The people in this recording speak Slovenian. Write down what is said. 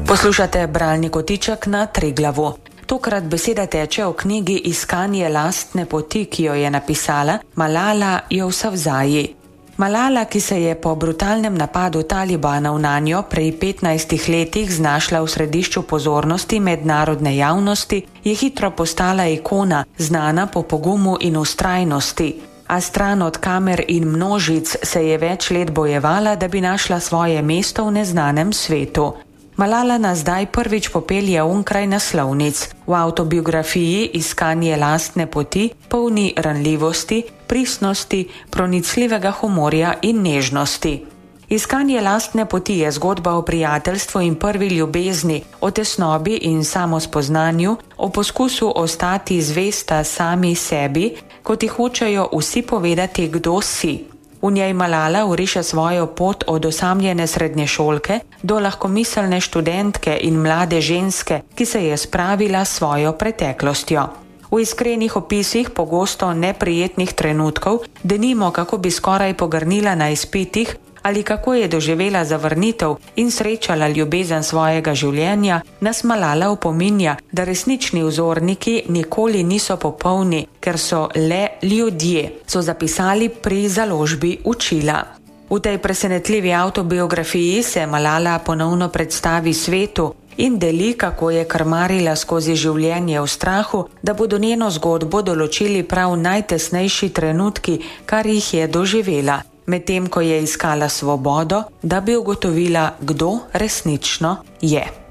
Poslušate bralni kotiček na Triglavu. Tokrat beseda teče o knjigi Iskanje lastne poti, ki jo je napisala Malala Yousafzai. Malala, ki se je po brutalnem napadu Talibanov nanjo prej 15 letih znašla v središču pozornosti mednarodne javnosti, je hitro postala ikona, znana po pogumu in vztrajnosti. A stran od kamer in množic se je več let bojevala, da bi našla svoje mesto v neznanem svetu. Malala nas zdaj prvič popelje onkraj naslovnic. V avtobiografiji Iskanje lastne poti, polni ranljivosti, pristnosti, pronicljivega humorja in nežnosti. Iskanje lastne poti je zgodba o prijateljstvu in prvi ljubezni, o tesnobi in samospoznanju, o poskusu ostati zvesta sami sebi, ko ti hočejo vsi povedati, kdo si. V njej Malala oriše svojo pot od osamljene srednješolke do lahkomiselne študentke in mlade ženske, ki se je spravila s svojo preteklostjo. V iskrenih opisih pogosto neprijetnih trenutkov, denimo kako bi skoraj pogrnila na izpitih ali kako je doživela zavrnitev in srečala ljubezen svojega življenja, nas Malala opominja, da resnični vzorniki nikoli niso popolni, ker so le ljudje, so zapisali pri založbi Učila. V tej presenetljivi avtobiografiji se Malala ponovno predstavi svetu in deli, kako je krmarila skozi življenje v strahu, da bodo njeno zgodbo določili prav najtesnejši trenutki, kar jih je doživela, medtem ko je iskala svobodo, da bi ugotovila, kdo resnično je.